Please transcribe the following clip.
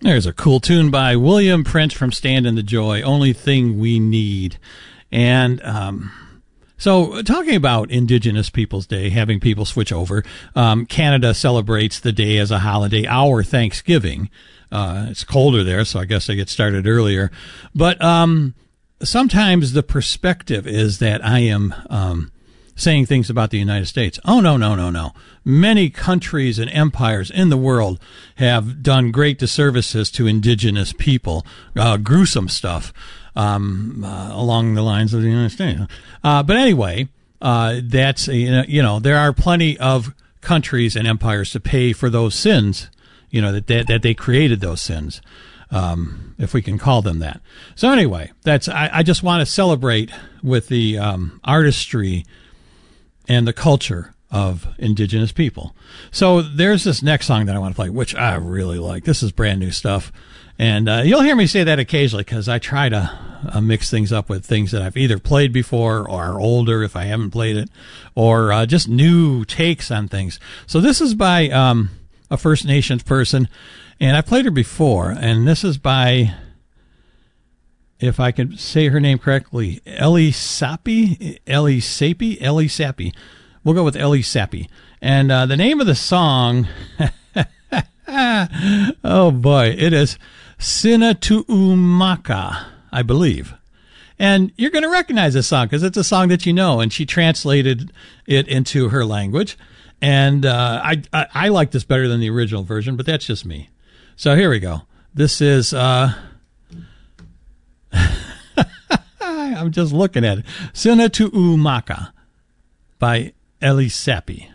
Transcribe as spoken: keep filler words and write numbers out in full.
There's a cool tune by William Prince from Stand in the Joy, Only Thing We Need. And um, so talking about Indigenous Peoples Day, having people switch over, um, Canada celebrates the day as a holiday, our Thanksgiving. Uh, it's colder there, so I guess they get started earlier. But um, sometimes the perspective is that I am um, saying things about the United States. Oh, no, no, no, no. Many countries and empires in the world have done great disservices to indigenous people, uh, gruesome stuff um, uh, along the lines of the United States. Uh, but anyway, uh, that's, you know, there are plenty of countries and empires to pay for those sins, you know, that they, that they created those sins, um, if we can call them that. So anyway, that's I, I just want to celebrate with the um, artistry and the culture of indigenous people. So there's this next song that I want to play, which I really like. This is brand new stuff. And uh, you'll hear me say that occasionally because I try to uh, mix things up with things that I've either played before or are older if I haven't played it, or uh, just new takes on things. So this is by um, a First Nations person, and I played her before, and this is by, if I can say her name correctly, Ellie Sapi, Ellie Sapi, Ellie Sapi. We'll go with Ellie Sapi. And uh, the name of the song, oh boy, it is Sinatu'umaka, I believe. And you're going to recognize this song because it's a song that you know, and she translated it into her language. And uh, I, I I like this better than the original version, but that's just me. So here we go. This is... Uh, I'm just looking at it. Sinatu'umaka by Ellie Sapi.